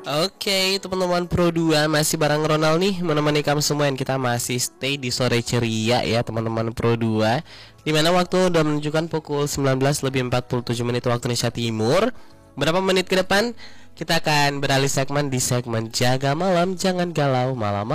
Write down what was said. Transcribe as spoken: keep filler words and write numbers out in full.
Oke, teman-teman Pro dua masih bareng Ronald nih menemani kamu semua, yang kita masih stay di sore ceria ya teman-teman Pro dua. Dimana waktu udah menunjukkan pukul sembilan belas lebih empat puluh tujuh menit waktu Indonesia Timur. Berapa menit ke depan kita akan beralih segmen di segmen Jaga Malam, jangan galau malam.